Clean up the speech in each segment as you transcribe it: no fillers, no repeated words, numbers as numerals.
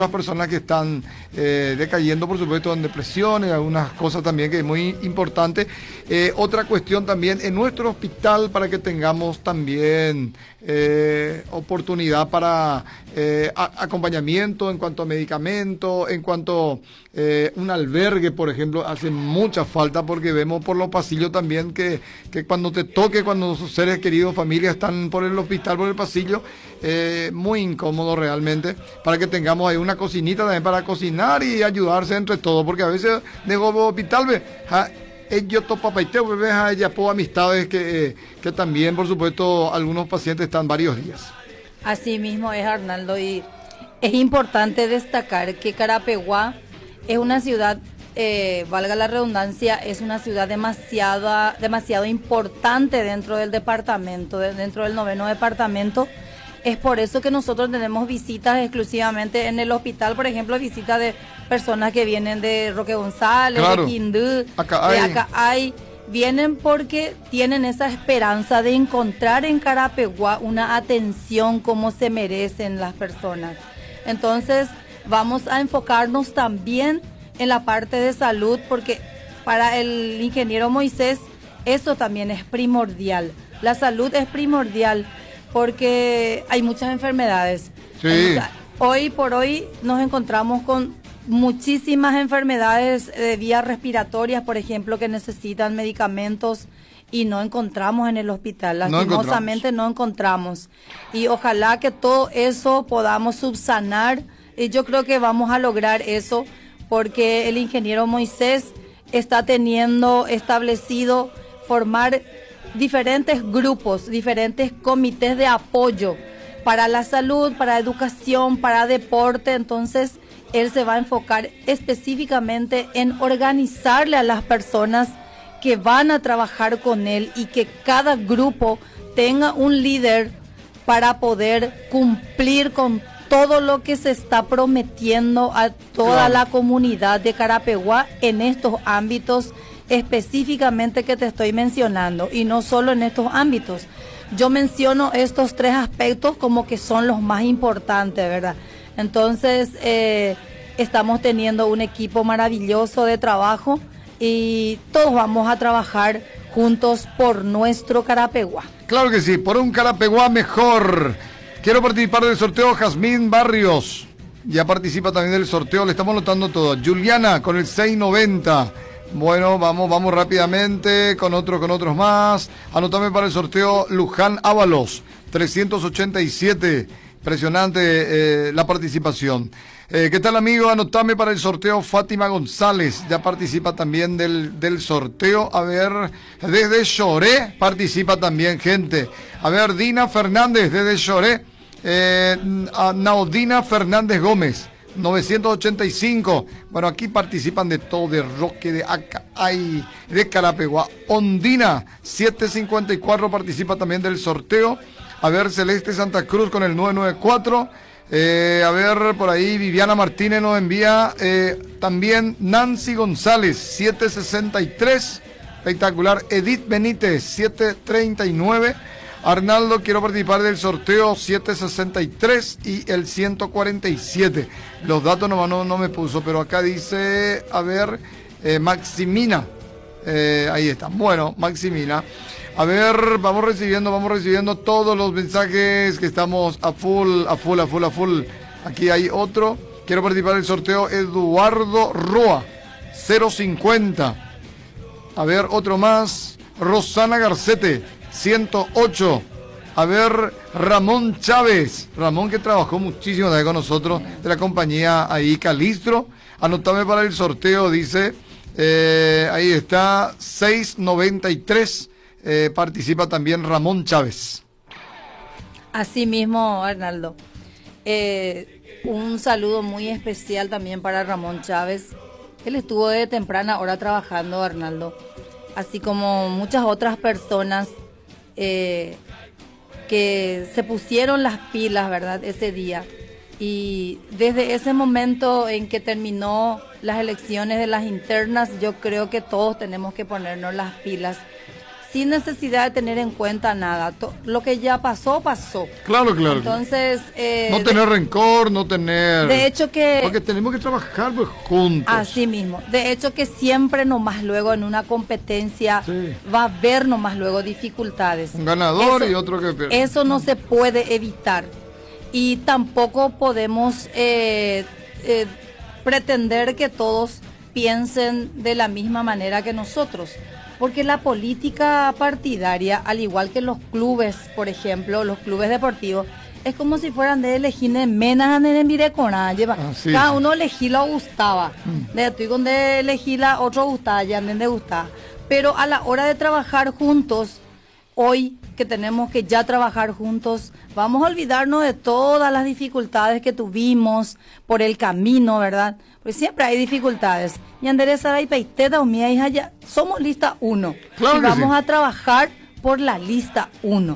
las personas que están decayendo, por supuesto, en depresiones, algunas cosas también que es muy importante. Otra cuestión también, en nuestro hospital, para que tengamos también oportunidad para acompañamiento en cuanto a medicamentos, en cuanto a un albergue, por ejemplo, hace mucha falta porque vemos por los pasillos también que cuando te toque, cuando sus seres queridos, familia están por el hospital, por el pasillo, muy incómodo realmente, para que tengamos ahí una cocinita también para cocinar y ayudarse entre todos, porque a veces de hospital yo topo paiteo, ya puedo amistades que también, por supuesto, algunos pacientes están varios días. Así mismo es, Arnaldo, y es importante destacar que Carapeguá es una ciudad, valga la redundancia, es una ciudad demasiado importante dentro del departamento, dentro del 9º departamento. Es por eso que nosotros tenemos visitas exclusivamente en el hospital, por ejemplo, visitas de personas que vienen de Roque González, claro, de Quindú, de Acay. Vienen porque tienen esa esperanza de encontrar en Carapeguá una atención como se merecen las personas. Entonces, vamos a enfocarnos también en la parte de salud, porque para el ingeniero Moisés eso también es primordial. La salud es primordial porque hay muchas enfermedades. Sí. Hoy por hoy nos encontramos con muchísimas enfermedades de vías respiratorias, por ejemplo, que necesitan medicamentos y no encontramos en el hospital. Lastimosamente no encontramos. Y ojalá que todo eso podamos subsanar. Y yo creo que vamos a lograr eso porque el ingeniero Moisés está teniendo establecido formar diferentes grupos, diferentes comités de apoyo para la salud, para educación, para deporte. Entonces, él se va a enfocar específicamente en organizarle a las personas que van a trabajar con él y que cada grupo tenga un líder para poder cumplir con todo lo que se está prometiendo a toda la comunidad de Carapeguá en estos ámbitos específicamente que te estoy mencionando, y no solo en estos ámbitos. Yo menciono estos 3 aspectos como que son los más importantes, ¿verdad? Entonces, estamos teniendo un equipo maravilloso de trabajo y todos vamos a trabajar juntos por nuestro Carapeguá. Claro que sí, por un Carapeguá mejor. Quiero participar del sorteo. Jazmín Barrios ya participa también del sorteo, le estamos notando todo. Juliana con el 690. Bueno, vamos rápidamente con otros más. Anotame para el sorteo Luján Ábalos, 387. Impresionante la participación. ¿Qué tal, amigo? Anotame para el sorteo Fátima González. Ya participa también del sorteo. A ver, desde Choré participa también gente. A ver, Dina Fernández desde Choré. Naudina Fernández Gómez, 985. Bueno, aquí participan de todo, de Roque, de Acay, de Carapeguá. Ondina, 754, participa también del sorteo. A ver, Celeste Santa Cruz con el 994. A ver, por ahí Viviana Martínez nos envía también Nancy González, 763. Espectacular. Edith Benítez, 739. Arnaldo, quiero participar del sorteo 763 y el 147. Los datos no me puso, pero acá dice, a ver, Maximina. Ahí está. Bueno, Maximina. A ver, vamos recibiendo todos los mensajes que estamos a full. Aquí hay otro. Quiero participar del sorteo Eduardo Roa, 050. A ver, otro más. Rosana Garcete, 108. A ver, Ramón Chávez. Ramón, que trabajó muchísimo también con nosotros, de la compañía ahí Calistro. Anotame para el sorteo, dice. Ahí está, 693. Participa también Ramón Chávez. Así mismo, Arnaldo. Un saludo muy especial también para Ramón Chávez. Él estuvo de temprana hora trabajando, Arnaldo. Así como muchas otras personas que se pusieron las pilas, ¿verdad?, ese día. Y desde ese momento en que terminó las elecciones de las internas, yo creo que todos tenemos que ponernos las pilas. sin necesidad de tener en cuenta nada. Lo que ya pasó, pasó. Claro. Entonces... no tener rencor, no tener... De hecho que... Porque tenemos que trabajar pues, juntos. Así mismo. De hecho que siempre nomás luego en una competencia va a haber nomás luego dificultades. Un ganador y otro que pierde. Eso no se puede evitar. Y tampoco podemos pretender que todos piensen de la misma manera que nosotros, porque la política partidaria, al igual que los clubes, por ejemplo, los clubes deportivos, es como si fueran de elegir menas en Mirecona, cada uno elegí lo gustaba, de estoy con de elegir la otro gustaba, ya de gustaba, pero a la hora de trabajar juntos, hoy que tenemos que ya trabajar juntos, vamos a olvidarnos de todas las dificultades que tuvimos por el camino, ¿verdad? Porque siempre hay dificultades. Y enderezar y peiteta o mía hija ya somos lista 1. Claro y vamos a trabajar por la lista 1.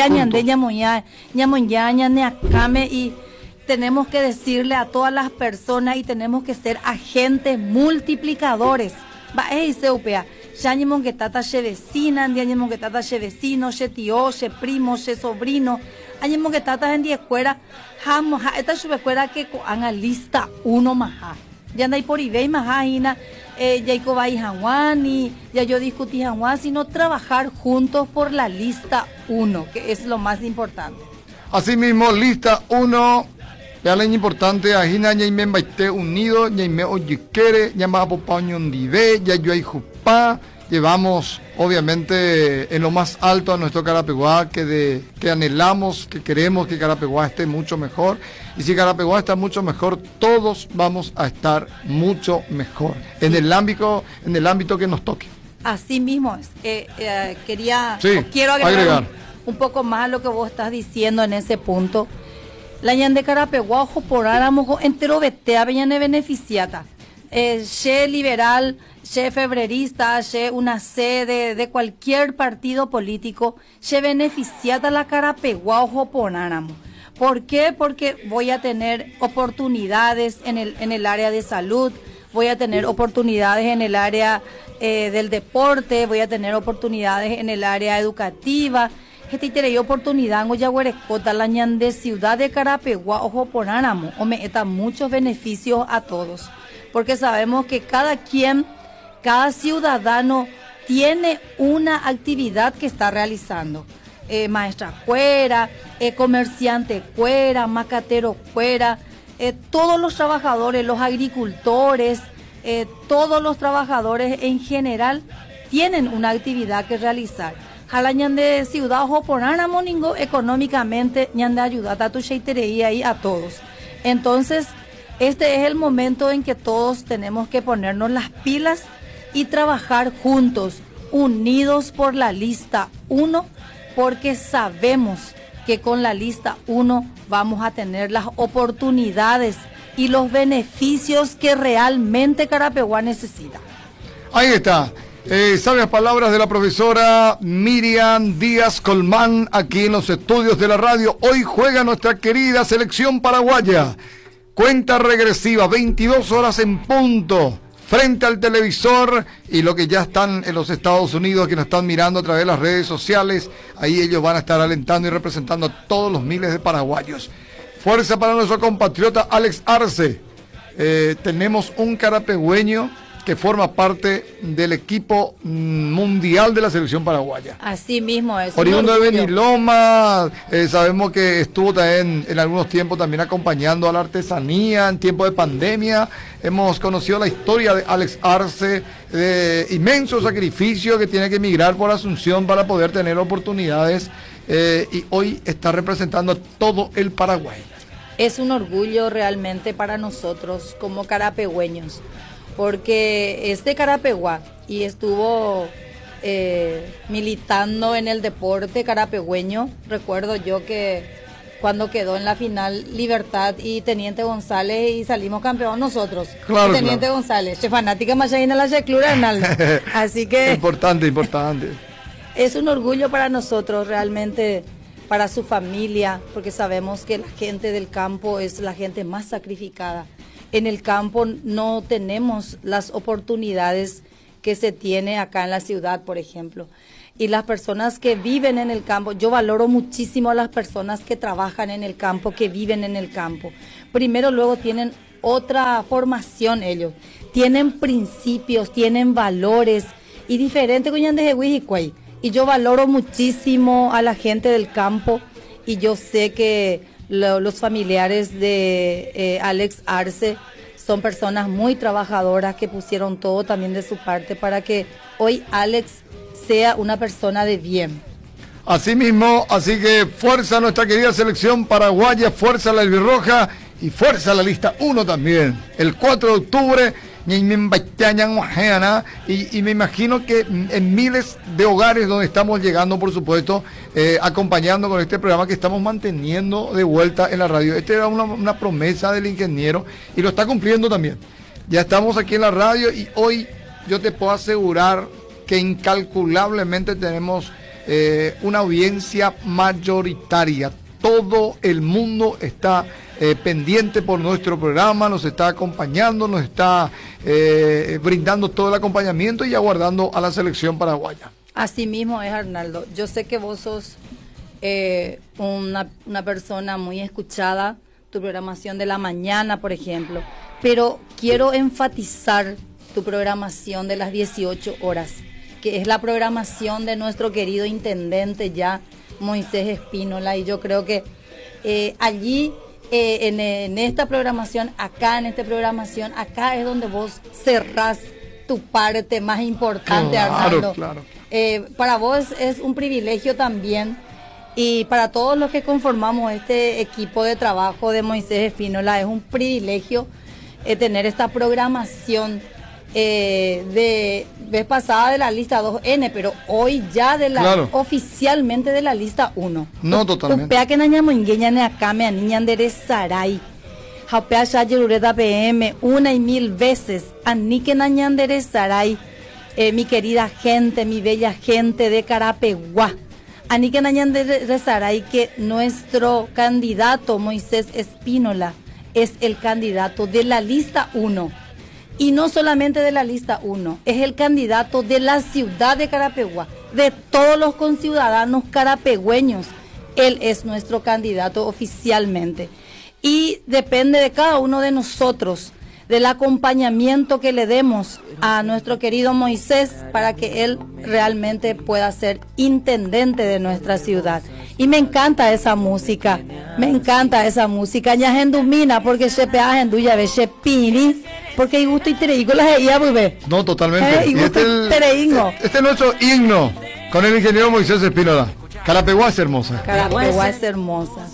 Y tenemos que decirle a todas las personas y tenemos que ser agentes multiplicadores. Va a irse upea. Ya ñemon que tata she vecina, ñemon que tata she vecino, she tío, she primo, she sobrino. Añemon que tata en escuela, jamo, esta chubecuera que haga lista 1 más. Ya no hay por ibey más ina, ya hay cobay janguani, ya yo discutí janguán, sino trabajar juntos por la lista 1, que es lo más importante. Asimismo, lista 1, ya la importante, ajina ya me baite unido, ya me oyequere, ya me apopaño un dive, ya yo hay jupá. Llevamos, obviamente, en lo más alto a nuestro Carapeguá, que anhelamos, que queremos que Carapeguá esté mucho mejor. Y si Carapeguá está mucho mejor, todos vamos a estar mucho mejor en el ámbito que nos toque. Así mismo es. Quiero agregar un poco más a lo que vos estás diciendo en ese punto. La ñan de Carapeguá, ojo por áramo, entero vetea, veñane beneficiata. Che liberal, che febrerista, che una sede de cualquier partido político, che beneficiada la Carapeguá, ojo por áramo. ¿Por qué? Porque voy a tener oportunidades en el área de salud, voy a tener oportunidades en el área del deporte, voy a tener oportunidades en el área educativa. Que te oportunidad en Oyaguarecota, la ñan de ciudad de Carapeguá, ojo por áramo, o me eta muchos beneficios a todos. Porque sabemos que cada ciudadano tiene una actividad que está realizando. Maestra cuera, comerciante cuera, macatero cuera, todos los trabajadores, los agricultores, todos los trabajadores en general tienen una actividad que realizar. Jala ñan de ciudad ojo por áramo ningo económicamente ñan de ayudar a tu cheitería ahí a todos. Entonces, este es el momento en que todos tenemos que ponernos las pilas y trabajar juntos, unidos por la lista 1, porque sabemos que con la lista 1 vamos a tener las oportunidades y los beneficios que realmente Carapeguá necesita. Ahí está. Sabias palabras de la profesora Miriam Díaz Colmán aquí en los estudios de la radio. Hoy juega nuestra querida selección paraguaya. Cuenta regresiva, 22 horas en punto, frente al televisor, y lo que ya están en los Estados Unidos, que nos están mirando a través de las redes sociales, ahí ellos van a estar alentando y representando a todos los miles de paraguayos. Fuerza para nuestro compatriota Alex Arce. Tenemos un carapegüeño que forma parte del equipo mundial de la selección paraguaya. Así mismo es. Oriundo de Beniloma, sabemos que estuvo también en algunos tiempos también acompañando a la artesanía en tiempo de pandemia. Hemos conocido la historia de Alex Arce, de inmenso sacrificio que tiene que emigrar por Asunción para poder tener oportunidades, y hoy está representando a todo el Paraguay. Es un orgullo realmente para nosotros como carapegüeños, porque es de Carapeguá y estuvo militando en el deporte carapegüeño. Recuerdo yo que cuando quedó en la final Libertad y Teniente González y salimos campeón nosotros. Claro, Teniente González, fanática machina la Checlura Arnaldo. Así que importante. Es un orgullo para nosotros realmente, para su familia, porque sabemos que la gente del campo es la gente más sacrificada. En el campo no tenemos las oportunidades que se tiene acá en la ciudad, por ejemplo. y las personas que viven en el campo. Yo valoro muchísimo a las personas que trabajan en el campo, que viven en el campo. Primero, luego tienen otra formación ellos, tienen principios, tienen valores y diferente con y yo valoro muchísimo a la gente del campo y yo sé que los familiares de Alex Arce son personas muy trabajadoras que pusieron todo también de su parte para que hoy Alex sea una persona de bien. Así mismo, así que fuerza a nuestra querida selección paraguaya, fuerza a la albirroja y fuerza a la lista 1 también. El 4 de octubre, y me imagino que en miles de hogares donde estamos llegando, por supuesto, acompañando con este programa que estamos manteniendo de vuelta en la radio. Esta era una promesa del ingeniero y lo está cumpliendo también. Ya estamos aquí en la radio y hoy yo te puedo asegurar que incalculablemente tenemos una audiencia mayoritaria. Todo el mundo está pendiente por nuestro programa, nos está acompañando, nos está brindando todo el acompañamiento y aguardando a la selección paraguaya. Así mismo es, Arnaldo. Yo sé que vos sos una persona muy escuchada, tu programación de la mañana, por ejemplo, pero quiero enfatizar tu programación de las 18 horas, que es la programación de nuestro querido intendente ya, Moisés Espínola, y yo creo que allí en esta programación, acá es donde vos cerrás tu parte más importante, Arnaldo. Claro. Para vos es un privilegio también, y para todos los que conformamos este equipo de trabajo de Moisés Espínola, es un privilegio tener esta programación de vez pasada de la lista 2N, pero hoy ya de la oficialmente de la lista 1. No, totalmente. Pea que naña moingueña ne acá me aniñan de Saray. Jaupea ya yerureta PM una y mil veces. Ani que nañan de Saray, mi querida gente, mi bella gente de Carapeguá. Ani que nañan de Saray, que nuestro candidato Moisés Espínola es el candidato de la lista 1. Y no solamente de la lista 1, es el candidato de la ciudad de Carapeguá, de todos los conciudadanos carapegüeños. Él es nuestro candidato oficialmente. Y depende de cada uno de nosotros, del acompañamiento que le demos a nuestro querido Moisés para que él realmente pueda ser intendente de nuestra ciudad. Y me encanta esa música, ya endumina porque se pea en duya ve se pini, porque hay gusto y tereigo las ella bebé. No, totalmente. Y este es nuestro himno con el ingeniero Moisés Espínola. Carapeguá es hermosa. Carapeguá es hermosa.